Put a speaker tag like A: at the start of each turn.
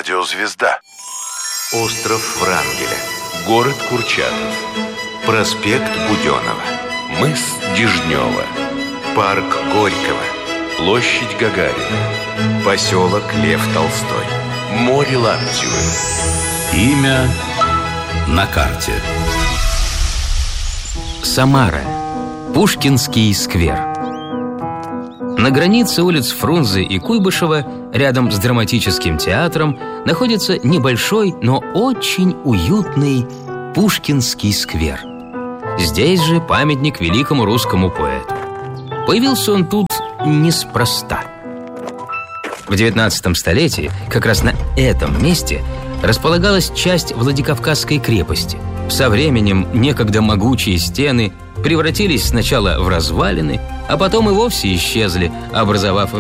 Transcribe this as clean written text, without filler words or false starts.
A: Радиозвезда.
B: Остров Врангеля.
A: Город Курчатов.
B: Проспект Буденова.
A: Мыс Дежнева.
B: Парк Горького.
A: Площадь Гагарина.
B: Поселок Лев Толстой.
A: Море Лаптевы.
C: Имя на карте.
D: Самара. Пушкинский сквер. На границе улиц Фрунзе и Куйбышева, рядом с драматическим театром, находится небольшой, но очень уютный Пушкинский сквер. Здесь же памятник великому русскому поэту. Появился он тут неспроста. В 19 столетии как раз на этом месте располагалась часть Владикавказской крепости. Со временем некогда могучие стены превратились сначала в развалины, а потом и вовсе исчезли, образовав